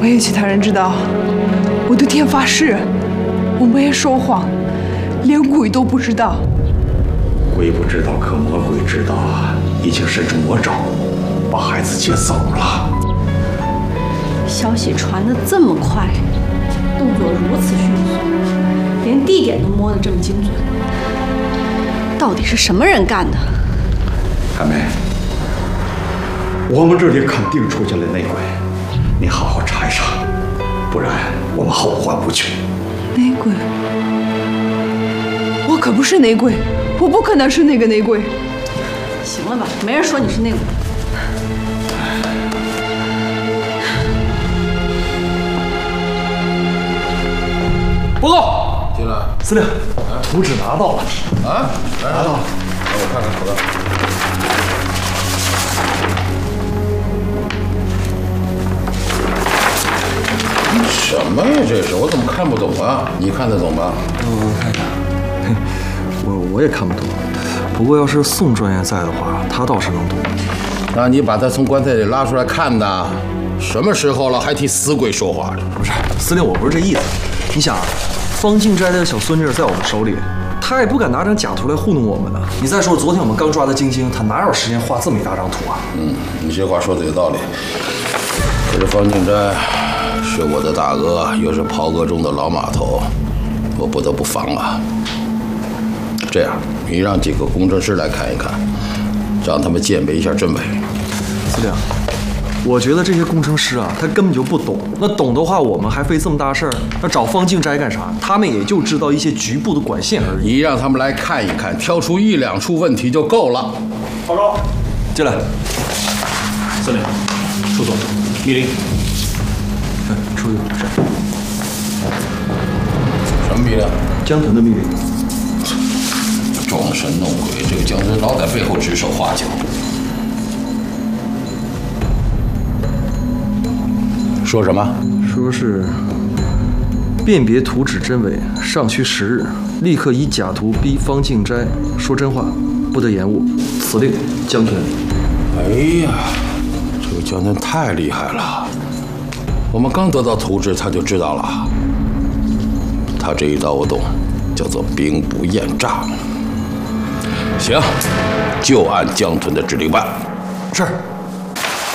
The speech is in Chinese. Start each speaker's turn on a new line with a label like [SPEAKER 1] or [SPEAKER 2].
[SPEAKER 1] 没有其他人知道。我对天发誓，我没有说谎，连鬼都不知道。
[SPEAKER 2] 鬼不知道，可魔鬼知道，已经伸出魔爪，把孩子接走了。
[SPEAKER 3] 消息传得这么快，动作如此迅速，连地点都摸得这么精准，到底是什么人干的？
[SPEAKER 2] 海梅，我们这里肯定出现了内鬼，你好好查一查，不然我们后患无穷。
[SPEAKER 1] 内鬼？我可不是内鬼，我不可能是那个内鬼。
[SPEAKER 3] 行了吧，没人说你是内鬼。
[SPEAKER 4] 报告，
[SPEAKER 5] 进来。
[SPEAKER 4] 司令，图纸拿到了。
[SPEAKER 5] 啊，
[SPEAKER 4] 拿到了。
[SPEAKER 5] 让我看看口袋。什么呀？这是我怎么看不懂啊？你看得懂吗？
[SPEAKER 4] 我看看，我也看不懂。不过要是宋专员在的话，他倒是能懂。
[SPEAKER 5] 那你把他从棺材里拉出来看呐？什么时候了，还替死鬼说话？
[SPEAKER 4] 不是，司令，我不是这意思。你想啊，方静斋的小孙女在我们手里，他也不敢拿张假图来糊弄我们呢。你再说，昨天我们刚抓的晶晶，他哪有时间画这么一大张图啊？
[SPEAKER 5] 你这话说的有道理。可是方静斋是我的大哥，又是袍哥中的老码头，我不得不防啊。这样，你让几个工程师来看一看，让他们鉴别一下真伪。
[SPEAKER 4] 司令，我觉得这些工程师啊，他根本就不懂。那懂的话，我们还费这么大事儿？那找方静斋干啥？他们也就知道一些局部的管线而已。
[SPEAKER 5] 你让他们来看一看，挑出1、2处问题就够了。
[SPEAKER 2] 报告，
[SPEAKER 4] 进来。
[SPEAKER 2] 司令，出总密令。
[SPEAKER 4] 出去。
[SPEAKER 5] 什么命令？
[SPEAKER 4] 江豚的命令。
[SPEAKER 5] 装神弄鬼，这个江豚老在背后指手画脚。说什么？
[SPEAKER 4] 说是辨别图纸真伪，尚需10日，立刻以假图逼方静斋说真话，不得延误。此令江豚。
[SPEAKER 5] 哎呀，这个江豚太厉害了！我们刚得到图纸，他就知道了。他这一刀我懂，叫做兵不厌诈。行，就按江豚的指令办。
[SPEAKER 4] 是。